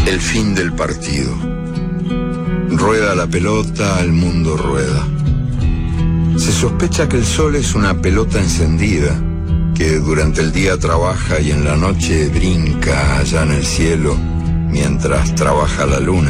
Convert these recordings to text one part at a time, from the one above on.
El fin del partido. Rueda la pelota, el mundo rueda. Se sospecha que el sol es una pelota encendida, que durante el día trabaja y en la noche brinca allá en el cielo mientras trabaja la luna.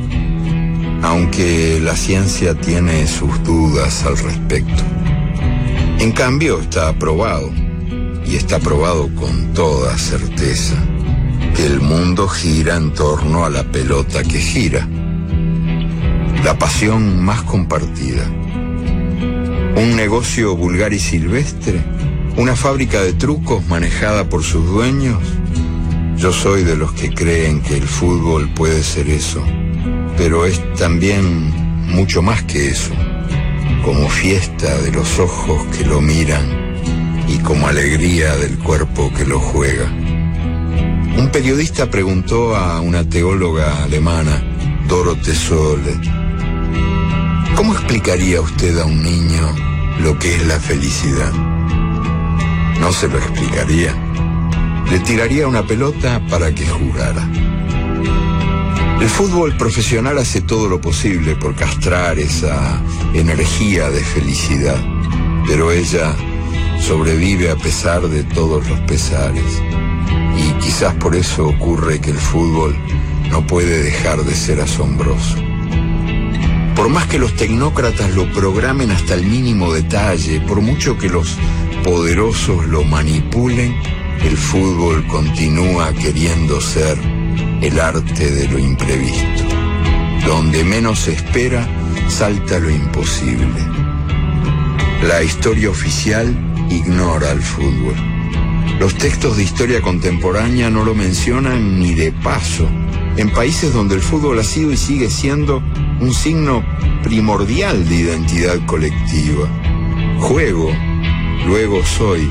Aunque la ciencia tiene sus dudas al respecto. En cambio está probado, y está probado con toda certeza, que el mundo gira en torno a la pelota que gira. La pasión más compartida. Un negocio vulgar y silvestre, una fábrica de trucos manejada por sus dueños. Yo soy de los que creen que el fútbol puede ser eso, pero es también mucho más que eso, como fiesta de los ojos que lo miran y como alegría del cuerpo que lo juega. Un periodista preguntó a una teóloga alemana, Dorothee Sölle, ¿cómo explicaría usted a un niño lo que es la felicidad? No se lo explicaría. Le tiraría una pelota para que jugara. El fútbol profesional hace todo lo posible por castrar esa energía de felicidad, pero ella sobrevive a pesar de todos los pesares. Y quizás por eso ocurre que el fútbol no puede dejar de ser asombroso. Por más que los tecnócratas lo programen hasta el mínimo detalle, por mucho que los poderosos lo manipulen, el fútbol continúa queriendo ser el arte de lo imprevisto. Donde menos se espera, salta lo imposible. La historia oficial ignora al fútbol. Los textos de historia contemporánea no lo mencionan ni de paso, en países donde el fútbol ha sido y sigue siendo un signo primordial de identidad colectiva. Juego, luego soy.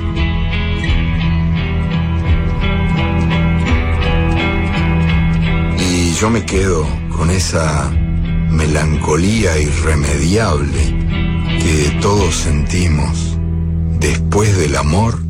Y yo me quedo con esa melancolía irremediable que todos sentimos después del amor.